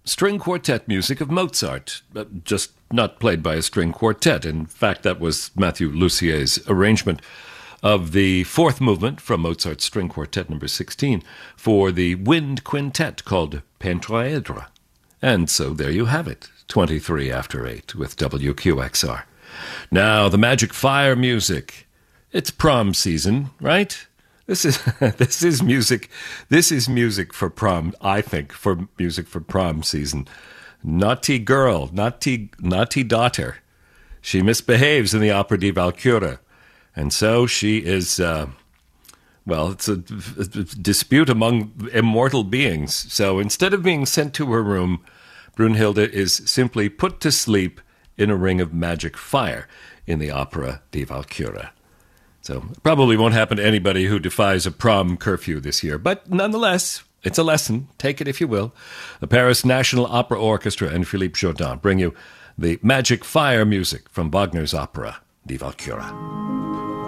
string quartet music of Mozart, just not played by a string quartet. In fact, that was Mathieu Lucier's arrangement of the fourth movement from Mozart's String Quartet number 16 for the wind quintet called Pentraedra. And so there you have it, 23 after 8 with WQXR. Now, the Magic Fire music. It's prom season, right? This is music. This is music for prom, I think, for music for prom season. Naughty girl, naughty daughter. She misbehaves in the opera Die Walküre. And so she is, it's a dispute among immortal beings. So instead of being sent to her room, Brunhilde is simply put to sleep in a ring of magic fire in the opera Die Walküre. So it probably won't happen to anybody who defies a prom curfew this year. But nonetheless, it's a lesson. Take it if you will. The Paris National Opera Orchestra and Philippe Jourdan bring you the Magic Fire music from Wagner's opera Die Walküre.